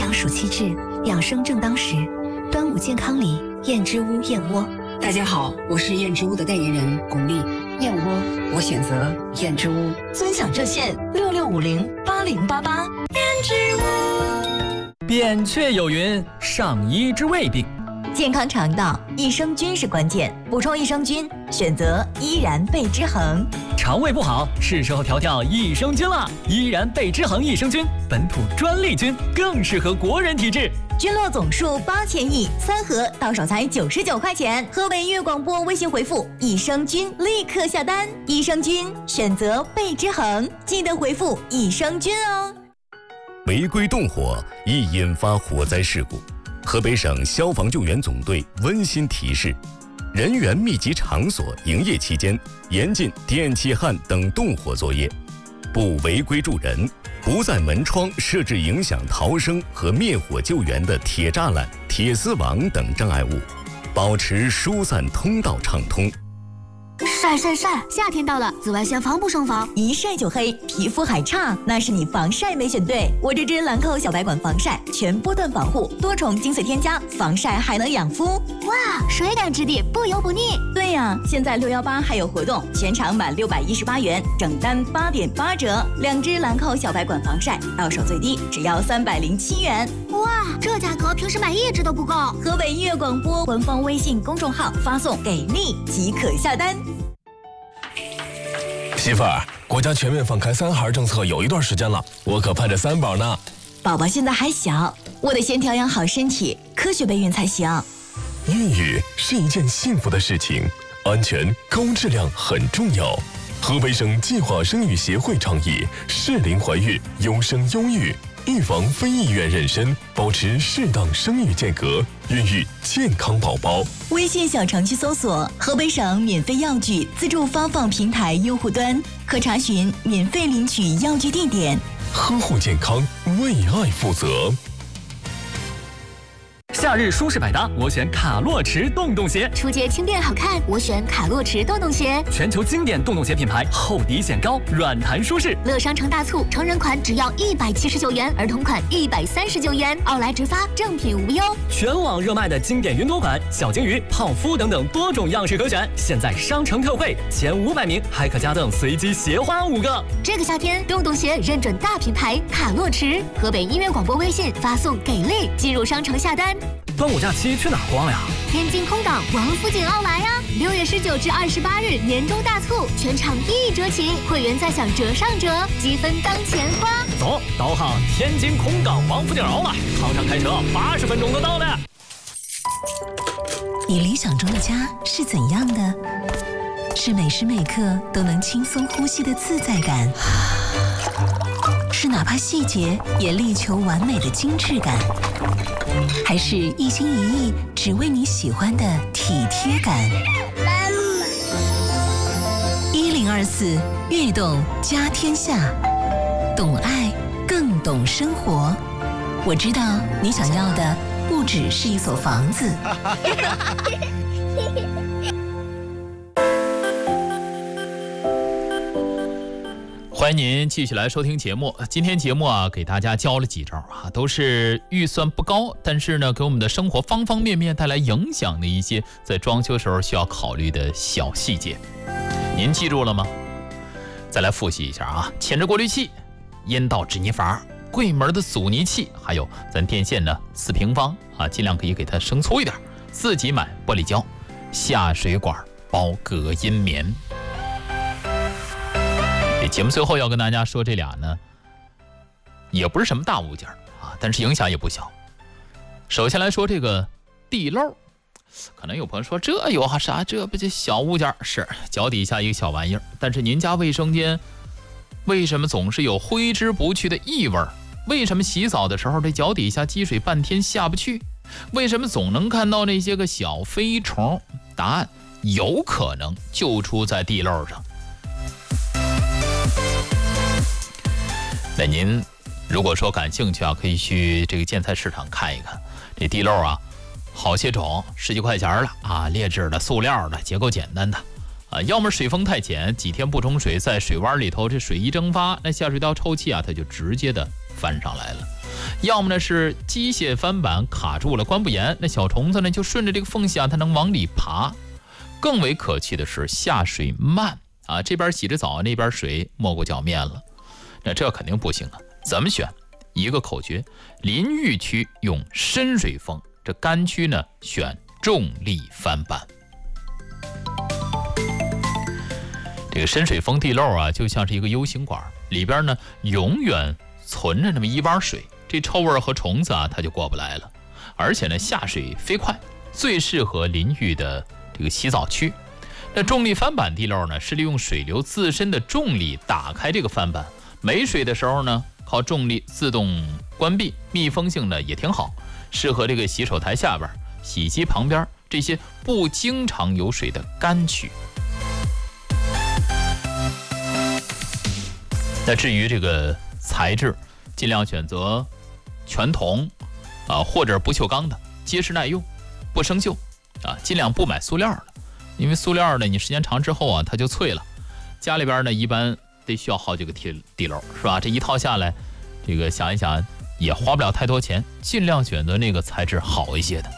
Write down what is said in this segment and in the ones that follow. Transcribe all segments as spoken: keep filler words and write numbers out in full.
阳暑气至，养生正当时。端午健康礼，燕之屋燕窝。 大家好，我是燕之屋的代言人巩俐。燕窝，我选择燕之屋。 尊享热线六六五零八零八八。燕之屋。 扁鹊有云：上医之未病。 健康肠道，益生菌是关键，补充益生菌，选择依然贝之恒。 肠胃不好，是时候调调益生菌了。依然贝之恒益生菌，本土专利菌，更适合国人体质。 菌落总数八千亿，三盒到手才九十九块钱。河北音乐广播微信回复益生菌，立刻下单。益生菌选择贝之恒，记得回复益生菌哦。 违规动火易引发火灾事故。河北省消防救援总队温馨提示：人员密集场所营业期间，严禁电气焊等动火作业，不违规助人，不在门窗设置影响逃生和灭火救援的铁栅栏、铁丝网等障碍物，保持疏散通道畅通。 晒晒晒！夏天到了，紫外线防不胜防， 一晒就黑，皮肤还差，那是你防晒没选对。我这支兰蔻小白管防晒，全波段防护，多重精粹添加，防晒还能养肤。 哇，水感质地，不油不腻。 对呀，现在六幺八还有活动，全场满六百一十八元，整单八点八折。两支兰蔻小白管防晒，到手最低只要三百零七元。 哇，这价格平时买一支都不够。 河北音乐广播官方微信公众号发送给力即可下单。 媳妇儿，国家全面放开三孩政策有一段时间了，我可盼着三宝呢。 宝宝现在还小，我得先调养好身体，科学备孕才行。 孕育是一件幸福的事情，安全高质量很重要。河北省计划生育协会倡议适龄怀孕，优生优育，预防非意愿妊娠，保持适当生育间隔，孕育健康宝宝。 微信小程序搜索河北省免费药具自助发放平台用户端，可查询免费领取药具地点。 呵护健康，为爱负责。 夏日舒适百搭，我选卡洛驰洞洞鞋。 出街轻便好看，我选卡洛驰洞洞鞋。 全球经典洞洞鞋品牌，厚底显高，软弹舒适。 乐商城大促，成人款只要一百七十九元，儿童款一百三十九元，奥莱直发，正品无忧。 全网热卖的经典云朵款、小鲸鱼、泡芙等等多种样式可选，现在商城特惠，前五百名还可加赠随机鞋花五个。 这个夏天，洞洞鞋认准大品牌卡洛驰。河北音乐广播微信发送给力，进入商城下单。 端午假期去哪儿逛呀？ 天津空港王府井奥莱呀！六月十九至二十八日年终大促，全场一折起，会员再享折上折，积分当钱花。 走，导航天津空港王府井奥莱，航上开车八十分钟就到了。 你理想中的家是怎样的？是每时每刻都能轻松呼吸的自在感，是哪怕细节也力求完美的精致感，还是一心一意只为你喜欢的体贴感？一零二四悦动家天下，懂爱更懂生活。我知道你想要的不只是一所房子。 欢迎您继续来收听节目。今天节目啊，给大家教了几招啊，都是预算不高，但是呢，给我们的生活方方面面带来影响的一些在装修时候需要考虑的小细节。您记住了吗？再来复习一下啊，前置过滤器、烟道止泥阀、柜门的阻尼器，还有咱电线呢四平方啊，尽量可以给它生粗一点。自己买玻璃胶，下水管包隔音棉。节目最后要跟大家说，这俩呢也不是什么大物件啊，但是影响也不小。首先来说这个地漏，可能有朋友说这有啥，这不就小物件，是脚底下一个小玩意儿，但是您家卫生间为什么总是有挥之不去的异味？为什么洗澡的时候这脚底下积水半天下不去？为什么总能看到那些个小飞虫？答案有可能就出在地漏上。那您如果说感兴趣啊，可以去这个建材市场看一看，这地漏啊好些种，十几块钱了啊，劣质的、塑料的，结构简单的啊，要么水封太浅，几天不冲水，在水洼里头这水一蒸发，那下水道臭气啊它就直接的翻上来了； 要么呢是机械翻板卡住了关不严，那小虫子呢就顺着这个缝隙啊，它能往里爬。更为可气的是下水慢啊，这边洗着澡，那边水没过脚面了，那这肯定不行啊。怎么选？一个口诀：淋浴区用深水封，这干区呢选重力翻板。这个深水封地漏啊，就像是一个 U 型管，里边呢永远存着那么一汪水，这臭味和虫子啊它就过不来了。而且呢下水飞快，最适合淋浴的这个洗澡区。那重力翻板地漏呢，是利用水流自身的重力打开这个翻板，没水的时候呢靠重力自动关闭，密封性呢也挺好，适合这个洗手台下边、洗衣机旁边这些不经常有水的干区。那至于这个材质，尽量选择全铜啊或者不锈钢的，结实耐用，不生锈啊，尽量不买塑料的，因为塑料呢你时间长之后啊它就脆了。家里边呢一般得需要好几个地地漏，是吧？这一套下来，这个想一想也花不了太多钱，尽量选择那个材质好一些的。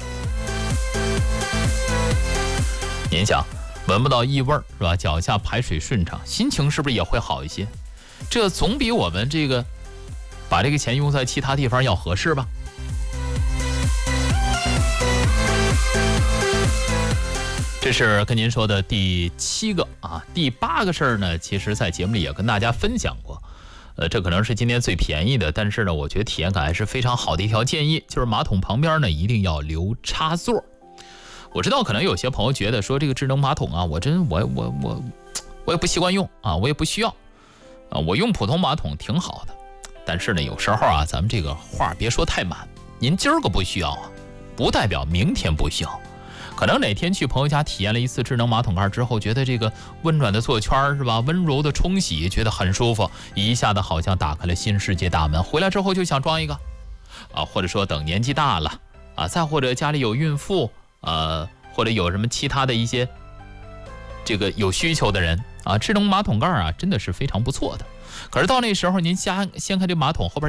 您想，闻不到异味是吧？脚下排水顺畅，心情是不是也会好一些？这总比我们这个把这个钱用在其他地方要合适吧？这是跟您说的第七个啊，第八个事儿呢，其实在节目里也跟大家分享过。呃，这可能是今天最便宜的，但是呢，我觉得体验感还是非常好的一条建议，就是马桶旁边呢一定要留插座。我知道可能有些朋友觉得说这个智能马桶啊，我真我我我我也不习惯用啊，我也不需要啊，我用普通马桶挺好的。但是呢，有时候啊，咱们这个话别说太满，您今儿个不需要啊，不代表明天不需要。可能哪天去朋友家体验了一次智能马桶盖之后，觉得这个温暖的坐圈是吧，温柔的冲洗，觉得很舒服，一下子好像打开了新世界大门。回来之后就想装一个啊，或者说等年纪大了啊，再或者家里有孕妇，呃，或者有什么其他的一些这个有需求的人啊，智能马桶盖啊真的是非常不错的。可是到那时候您家掀开这马桶后边